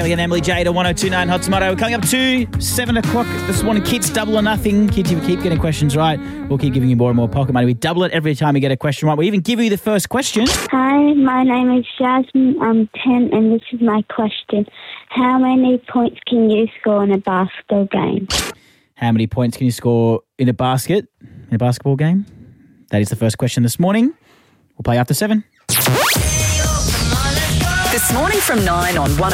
Ellie and Emily Jade on 1029 Hot Tomato. We're coming up to 7 o'clock this morning. Kids, double or nothing. Kids, if you keep getting questions right, we'll keep giving you more and more pocket money. We double it every time you get a question right. We even give you the first question. Hi, my name is Jasmine. I'm 10 and this is my question. How many points can you score in a basketball game? How many points can you score in a basketball game? That is the first question this morning. We'll play after 7. This morning from 9 on 1